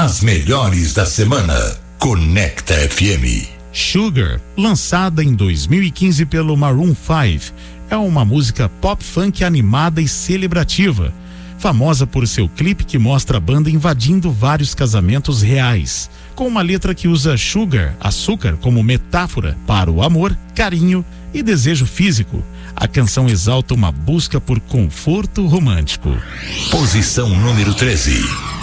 As melhores da semana. Conecta FM. Sugar, lançada em 2015 pelo Maroon 5, é uma música pop funk animada e celebrativa, famosa por seu clipe que mostra a banda invadindo vários casamentos reais, com uma letra que usa sugar, açúcar, como metáfora para o amor, carinho e desejo físico. A canção exalta uma busca por conforto romântico. Posição número 13.